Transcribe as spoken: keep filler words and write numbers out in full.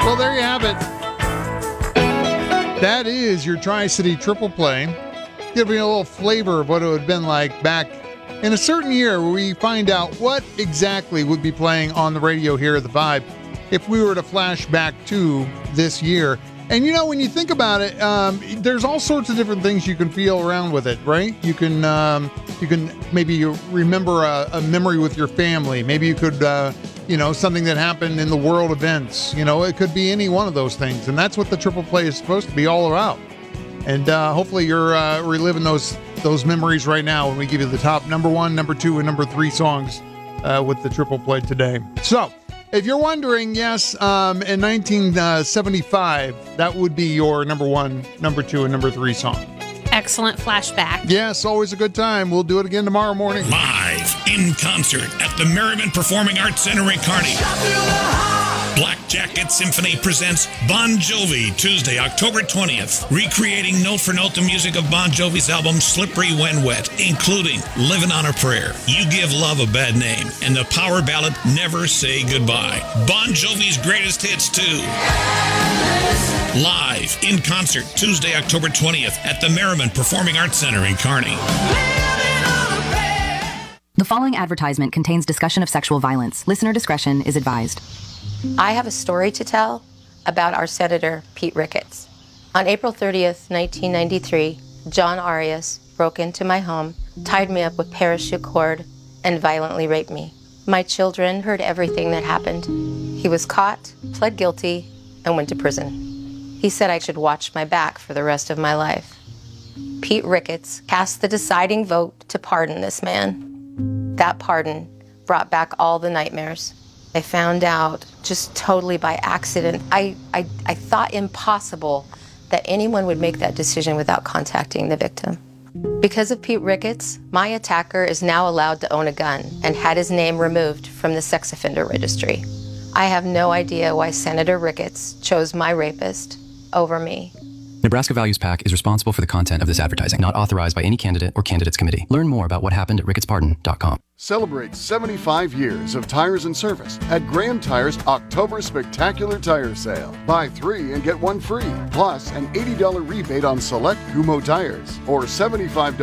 Well, there you have it. That is your Tri-City Triple Play. Giving you a little flavor of what it would have been like back in a certain year where we find out what exactly would be playing on the radio here at the Vibe if we were to flash back to this year. And, you know, when you think about it, um, there's all sorts of different things you can feel around with it, right? You can um, you can maybe remember a, a memory with your family. Maybe you could, uh, you know, something that happened in the world events. You know, it could be any one of those things. And that's what the Triple Play is supposed to be all about. And uh, hopefully you're uh, reliving those those memories right now when we give you the top number one, number two, and number three songs uh, with the Triple Play today. So, if you're wondering, yes, um, in nineteen seventy-five, that would be your number one, number two, and number three song. Excellent flashback. Yes, always a good time. We'll do it again tomorrow morning. Live in concert at the Merriman Performing Arts Center in Kearney. Black Jacket Symphony presents Bon Jovi, Tuesday, October twentieth, recreating note for note the music of Bon Jovi's album Slippery When Wet, including Living on a Prayer, You Give Love a Bad Name, and the power ballad Never Say Goodbye. Bon Jovi's greatest hits, too. Live in concert, Tuesday, October twentieth, at the Merriman Performing Arts Center in Kearney. The following advertisement contains discussion of sexual violence. Listener discretion is advised. I have a story to tell about our Senator, Pete Ricketts. On April thirtieth, nineteen ninety-three, John Arias broke into my home, tied me up with parachute cord, and violently raped me. My children heard everything that happened. He was caught, pled guilty, and went to prison. He said I should watch my back for the rest of my life. Pete Ricketts cast the deciding vote to pardon this man. That pardon brought back all the nightmares. I found out just totally by accident. I, I, I thought impossible that anyone would make that decision without contacting the victim. Because of Pete Ricketts, my attacker is now allowed to own a gun and had his name removed from the sex offender registry. I have no idea why Senator Ricketts chose my rapist over me. Nebraska Values PAC is responsible for the content of this advertising, not authorized by any candidate or candidates committee. Learn more about what happened at ricketts pardon dot com. Celebrate seventy-five years of tires and service at Graham Tire's October Spectacular Tire Sale. Buy three and get one free, plus an eighty dollars rebate on select Kumho tires or seventy-five dollars